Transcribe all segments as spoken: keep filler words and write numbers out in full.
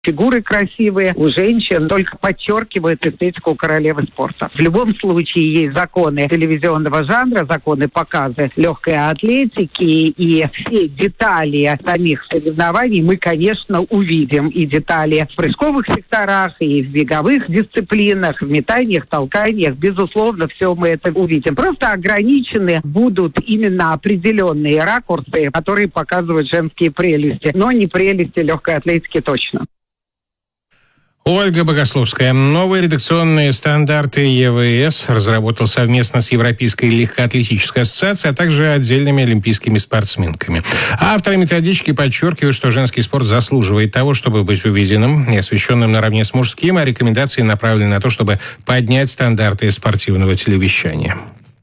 Фигуры красивые у женщин только подчеркивают эстетику королевы спорта. В любом случае есть законы телевизионного жанра, законы показа легкой атлетики, и все детали самих соревнований мы, конечно, увидим. И детали в прыжковых секторах, и в беговых дисциплинах, в метаниях, толканиях. Безусловно, все мы это увидим. Просто ограничены будут именно определенные ракурсы, которые показывают женские прелести, но не прелести легкой атлетики точно. Ольга Богословская. Новые редакционные стандарты ЕВС разработал совместно с Европейской легкоатлетической ассоциацией, а также отдельными олимпийскими спортсменками. Авторы методички подчеркивают, что женский спорт заслуживает того, чтобы быть увиденным и освещенным наравне с мужским, а рекомендации направлены на то, чтобы поднять стандарты спортивного телевещания.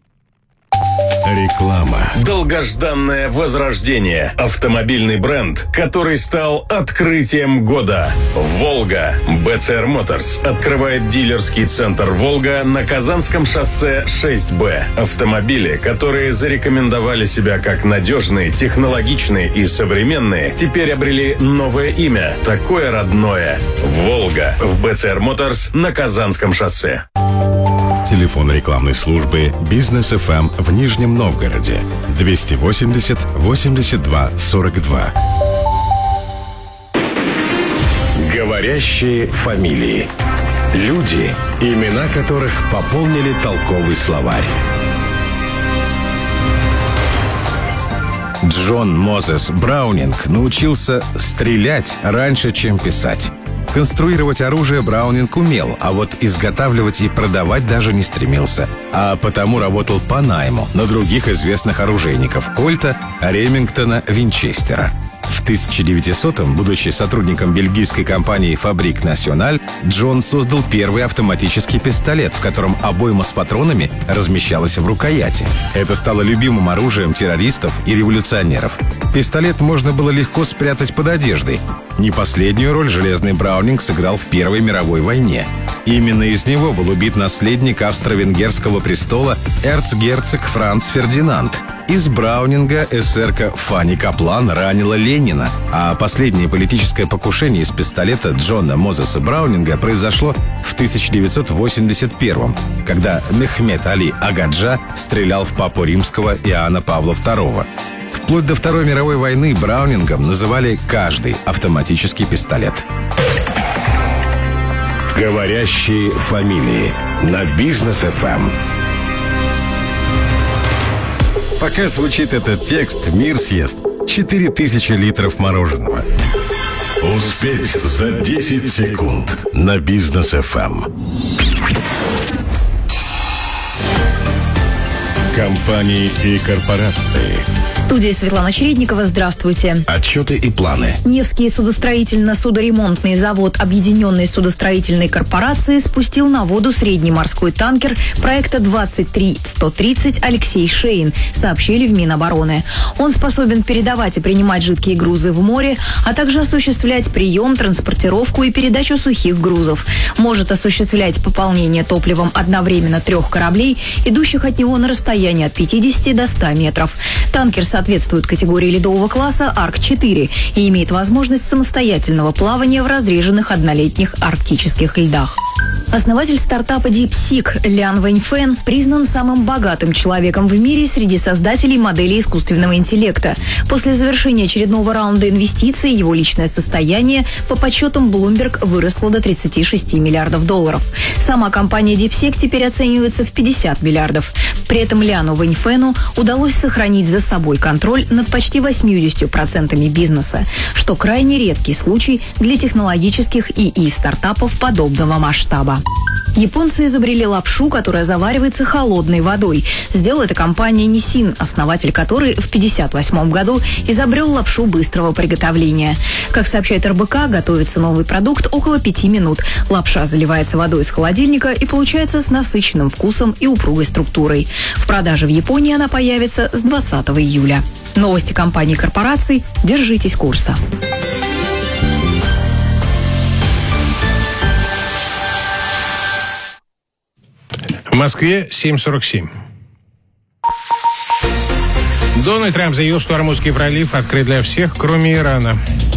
Реклама. Долгожданное возрождение. Автомобильный бренд, который стал открытием года. «Волга». бэ цэ эр Motors открывает дилерский центр «Волга» на Казанском шоссе шесть бэ. Автомобили, которые зарекомендовали себя как надежные, технологичные и современные, теперь обрели новое имя, такое родное. «Волга» в бэ цэ эр Motors на Казанском шоссе. Телефон рекламной службы «Бизнес эф эм» в Нижнем Новгороде двести восемьдесят восемьдесят два сорок два. Говорящие фамилии. Люди, имена которых пополнили толковый словарь. Джон Мозес Браунинг научился стрелять раньше, чем писать. Конструировать оружие Браунинг умел, а вот изготавливать и продавать даже не стремился. А потому работал по найму на других известных оружейников — Кольта, Ремингтона, Винчестера. В тысяча девятисотом, будучи сотрудником бельгийской компании «Фабрик Националь», Джон создал первый автоматический пистолет, в котором обойма с патронами размещалась в рукояти. Это стало любимым оружием террористов и революционеров. Пистолет можно было легко спрятать под одеждой. Не последнюю роль железный Браунинг сыграл в Первой мировой войне. Именно из него был убит наследник австро-венгерского престола эрцгерцог Франц Фердинанд. Из Браунинга эсерка Фанни Каплан ранила Ленина, а последнее политическое покушение из пистолета Джона Мозеса Браунинга произошло в тысяча девятьсот восемьдесят первом, когда Мехмед Али Агаджа стрелял в папу римского Иоанна Павла второго. Вплоть до Второй мировой войны Браунингом называли каждый автоматический пистолет. Говорящие фамилии на Бизнес эф эм. Пока звучит этот текст, мир съест четыре тысячи литров мороженого. Успеть за десять секунд на Бизнес эф эм. Компании и корпорации. В студии Светлана Чередникова. Здравствуйте. Отчеты и планы. Невский судостроительно-судоремонтный завод Объединенной судостроительной корпорации спустил на воду средний морской танкер проекта двадцать три сто тридцать «Алексей Шейн», сообщили в Минобороны. Он способен передавать и принимать жидкие грузы в море, а также осуществлять прием, транспортировку и передачу сухих грузов. Может осуществлять пополнение топливом одновременно трех кораблей, идущих от него на расстояние от пятидесяти до ста метров. Танкер соответствует категории ледового класса Арк четыре и имеет возможность самостоятельного плавания в разреженных однолетних арктических льдах. Основатель стартапа DeepSeek Лян Вэньфэн признан самым богатым человеком в мире среди создателей моделей искусственного интеллекта. После завершения очередного раунда инвестиций его личное состояние по подсчетам Bloomberg выросло до тридцати шести миллиардов долларов. Сама компания DeepSeek теперь оценивается в пятьдесят миллиардов. При этом Ляну Вэньфэну удалось сохранить за собой контроль над почти восьмидесятью процентами бизнеса, что крайне редкий случай для технологических ИИ-стартапов подобного масштаба. Японцы изобрели лапшу, которая заваривается холодной водой. Сделала это компания Nissin, основатель которой в пятьдесят восьмом году изобрел лапшу быстрого приготовления. Как сообщает эр бэ ка, готовится новый продукт около пяти минут. Лапша заливается водой из холодильника и получается с насыщенным вкусом и упругой структурой. В продаже в Японии она появится с двадцатого июля. Новости компаний и корпораций. Держитесь курса. В Москве семь сорок семь. Дональд Трамп заявил, что Ормузский пролив открыт для всех, кроме Ирана.